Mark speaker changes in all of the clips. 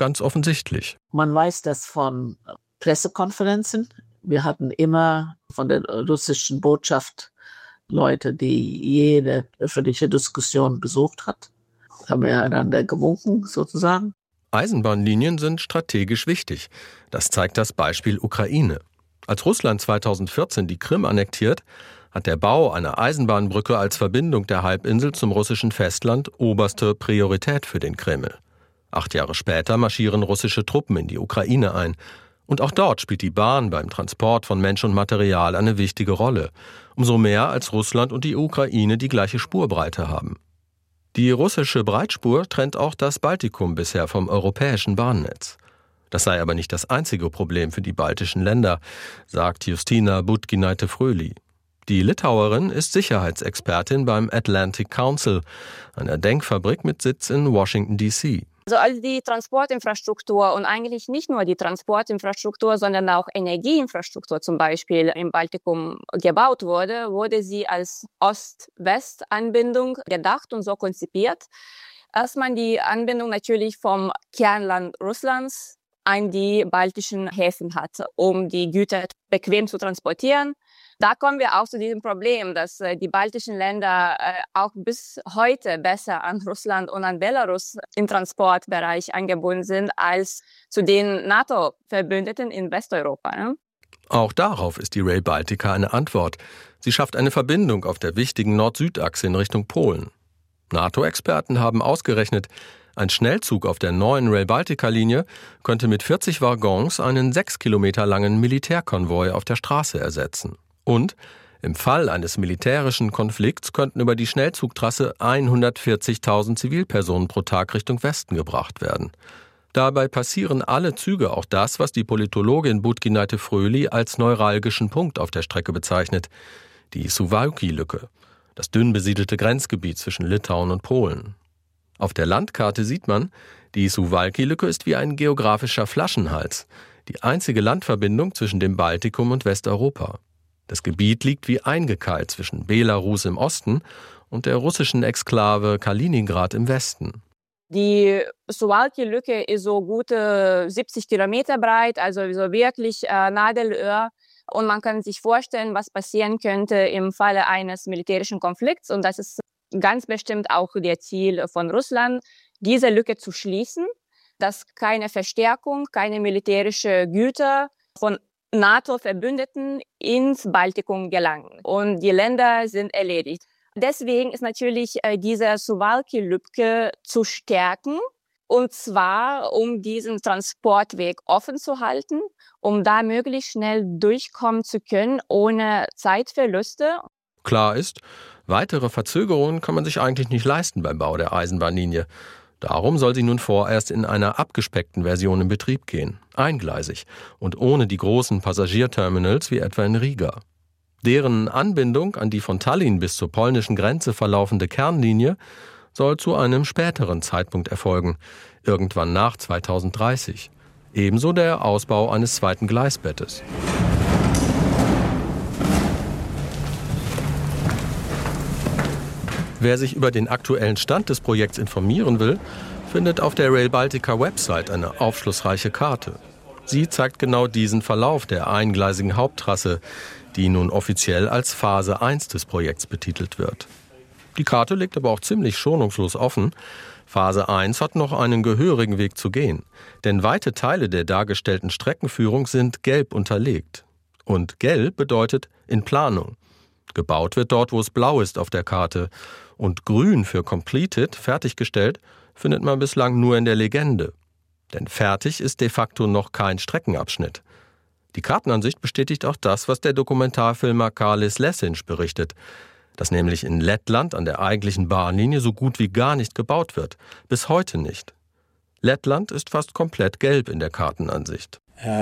Speaker 1: ganz offensichtlich.
Speaker 2: Man weiß das von Pressekonferenzen. Wir hatten immer von der russischen Botschaft Leute, die jede öffentliche Diskussion besucht hat. Haben wir einander gewunken, sozusagen.
Speaker 1: Eisenbahnlinien sind strategisch wichtig. Das zeigt das Beispiel Ukraine. Als Russland 2014 die Krim annektiert, hat der Bau einer Eisenbahnbrücke als Verbindung der Halbinsel zum russischen Festland oberste Priorität für den Kreml. 8 Jahre später marschieren russische Truppen in die Ukraine ein. Und auch dort spielt die Bahn beim Transport von Mensch und Material eine wichtige Rolle. Umso mehr, als Russland und die Ukraine die gleiche Spurbreite haben. Die russische Breitspur trennt auch das Baltikum bisher vom europäischen Bahnnetz. Das sei aber nicht das einzige Problem für die baltischen Länder, sagt Justyna Budginaite-Fröli. Die Litauerin ist Sicherheitsexpertin beim Atlantic Council, einer Denkfabrik mit Sitz in Washington, D.C.
Speaker 3: Also als die Transportinfrastruktur und eigentlich nicht nur die Transportinfrastruktur, sondern auch Energieinfrastruktur zum Beispiel im Baltikum gebaut wurde, wurde sie als Ost-West-Anbindung gedacht und so konzipiert, dass man die Anbindung natürlich vom Kernland Russlands an die baltischen Häfen hat, um die Güter bequem zu transportieren. Da kommen wir auch zu diesem Problem, dass die baltischen Länder auch bis heute besser an Russland und an Belarus im Transportbereich angebunden sind als zu den NATO-Verbündeten in Westeuropa. Ne?
Speaker 1: Auch darauf ist die Rail Baltica eine Antwort. Sie schafft eine Verbindung auf der wichtigen Nord-Süd-Achse in Richtung Polen. NATO-Experten haben ausgerechnet, ein Schnellzug auf der neuen Rail Baltica-Linie könnte mit 40 Waggons einen 6 Kilometer langen Militärkonvoi auf der Straße ersetzen. Und im Fall eines militärischen Konflikts könnten über die Schnellzugtrasse 140.000 Zivilpersonen pro Tag Richtung Westen gebracht werden. Dabei passieren alle Züge auch das, was die Politologin Budginaite-Fröli als neuralgischen Punkt auf der Strecke bezeichnet, die Suwałki-Lücke, das dünn besiedelte Grenzgebiet zwischen Litauen und Polen. Auf der Landkarte sieht man, die Suwałki-Lücke ist wie ein geografischer Flaschenhals, die einzige Landverbindung zwischen dem Baltikum und Westeuropa. Das Gebiet liegt wie eingekeilt zwischen Belarus im Osten und der russischen Exklave Kaliningrad im Westen.
Speaker 3: Die Suwałki-Lücke ist so gute 70 Kilometer breit, also so wirklich Nadelöhr. Und man kann sich vorstellen, was passieren könnte im Falle eines militärischen Konflikts. Und das ist ganz bestimmt auch das Ziel von Russland, diese Lücke zu schließen, dass keine Verstärkung, keine militärische Güter von NATO-Verbündeten ins Baltikum gelangen. Und die Länder sind erledigt. Deswegen ist natürlich diese Suwałki-Lücke zu stärken. Und zwar, um diesen Transportweg offen zu halten, um da möglichst schnell durchkommen zu können, ohne Zeitverluste.
Speaker 1: Klar ist, weitere Verzögerungen kann man sich eigentlich nicht leisten beim Bau der Eisenbahnlinie. Darum soll sie nun vorerst in einer abgespeckten Version in Betrieb gehen, eingleisig und ohne die großen Passagierterminals wie etwa in Riga. Deren Anbindung an die von Tallinn bis zur polnischen Grenze verlaufende Kernlinie soll zu einem späteren Zeitpunkt erfolgen, irgendwann nach 2030. Ebenso der Ausbau eines zweiten Gleisbettes. Wer sich über den aktuellen Stand des Projekts informieren will, findet auf der Rail Baltica Website eine aufschlussreiche Karte. Sie zeigt genau diesen Verlauf der eingleisigen Haupttrasse, die nun offiziell als Phase 1 des Projekts betitelt wird. Die Karte legt aber auch ziemlich schonungslos offen. Phase 1 hat noch einen gehörigen Weg zu gehen, denn weite Teile der dargestellten Streckenführung sind gelb unterlegt. Und gelb bedeutet in Planung. Gebaut wird dort, wo es blau ist auf der Karte. Und grün für completed, fertiggestellt, findet man bislang nur in der Legende. Denn fertig ist de facto noch kein Streckenabschnitt. Die Kartenansicht bestätigt auch das, was der Dokumentarfilmer Kārlis Lesiņš berichtet, dass nämlich in Lettland an der eigentlichen Bahnlinie so gut wie gar nicht gebaut wird. Bis heute nicht. Lettland ist fast komplett gelb in der Kartenansicht.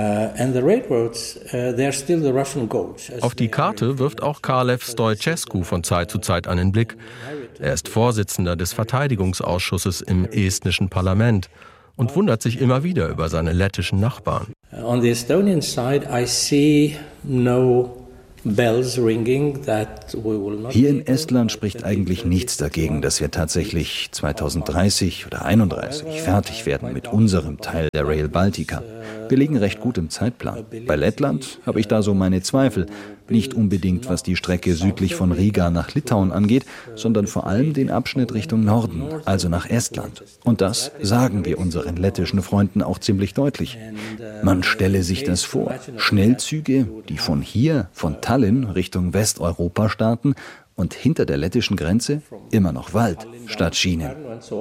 Speaker 1: Auf die Karte wirft auch Kálev Stoichescu von Zeit zu Zeit einen Blick. Er ist Vorsitzender des Verteidigungsausschusses im estnischen Parlament und wundert sich immer wieder über seine lettischen Nachbarn.
Speaker 4: On the Estonian side, I see no Hier in Estland spricht eigentlich nichts dagegen, dass wir tatsächlich 2030 oder 2031 fertig werden mit unserem Teil der Rail Baltica. Wir liegen recht gut im Zeitplan. Bei Lettland habe ich da so meine Zweifel. Nicht unbedingt, was die Strecke südlich von Riga nach Litauen angeht, sondern vor allem den Abschnitt Richtung Norden, also nach Estland. Und das sagen wir unseren lettischen Freunden auch ziemlich deutlich. Man stelle sich das vor. Schnellzüge, die von hier, von Tallinn Richtung Westeuropa starten und hinter der lettischen Grenze immer noch Wald statt Schienen.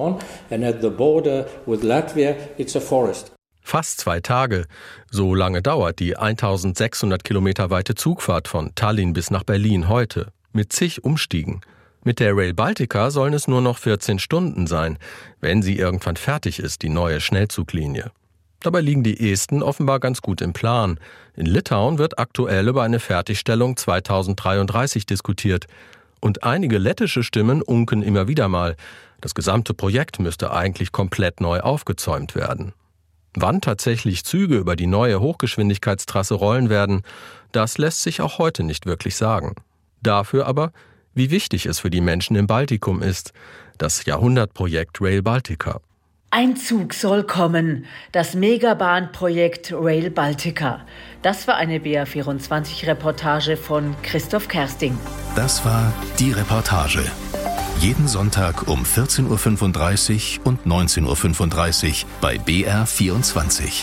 Speaker 1: Fast 2 Tage. So lange dauert die 1600 Kilometer weite Zugfahrt von Tallinn bis nach Berlin heute. Mit zig Umstiegen. Mit der Rail Baltica sollen es nur noch 14 Stunden sein, wenn sie irgendwann fertig ist, die neue Schnellzuglinie. Dabei liegen die Esten offenbar ganz gut im Plan. In Litauen wird aktuell über eine Fertigstellung 2033 diskutiert. Und einige lettische Stimmen unken immer wieder mal. Das gesamte Projekt müsste eigentlich komplett neu aufgezäumt werden. Wann tatsächlich Züge über die neue Hochgeschwindigkeitstrasse rollen werden, das lässt sich auch heute nicht wirklich sagen. Dafür aber, wie wichtig es für die Menschen im Baltikum ist, das Jahrhundertprojekt Rail Baltica.
Speaker 5: Ein Zug soll kommen, das Megabahnprojekt Rail Baltica. Das war eine BR24-Reportage von Christoph Kersting.
Speaker 6: Das war die Reportage. Jeden Sonntag um 14.35 Uhr und 19.35 Uhr bei BR24.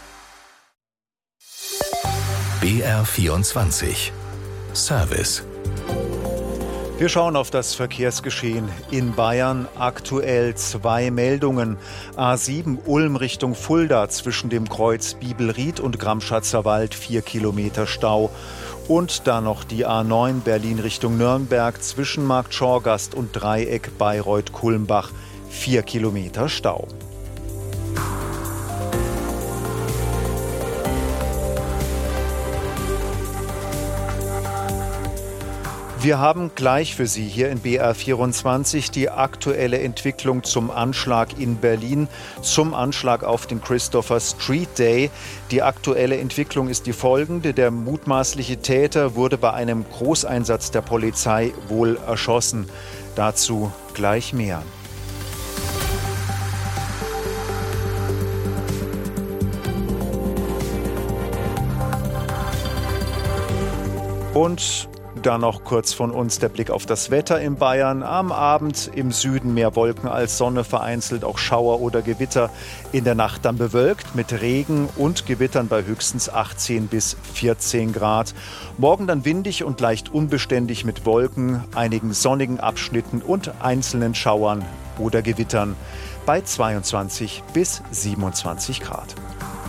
Speaker 6: BR24 Service.
Speaker 7: Wir schauen auf das Verkehrsgeschehen in Bayern. Aktuell 2 Meldungen. A7 Ulm Richtung Fulda zwischen dem Kreuz Bibelried und Gramschatzer Wald 4 Kilometer Stau. Und dann noch die A9 Berlin Richtung Nürnberg zwischen Marktschorgast und Dreieck Bayreuth-Kulmbach 4 Kilometer Stau. Wir haben gleich für Sie hier in BR24 die aktuelle Entwicklung zum Anschlag in Berlin, zum Anschlag auf den Christopher Street Day. Die aktuelle Entwicklung ist die folgende. Der mutmaßliche Täter wurde bei einem Großeinsatz der Polizei wohl erschossen. Dazu gleich mehr. Und dann noch kurz von uns der Blick auf das Wetter in Bayern. Am Abend im Süden mehr Wolken als Sonne, vereinzelt auch Schauer oder Gewitter. In der Nacht dann bewölkt mit Regen und Gewittern bei höchstens 18 bis 14 Grad. Morgen dann windig und leicht unbeständig mit Wolken, einigen sonnigen Abschnitten und einzelnen Schauern oder Gewittern bei 22 bis 27 Grad.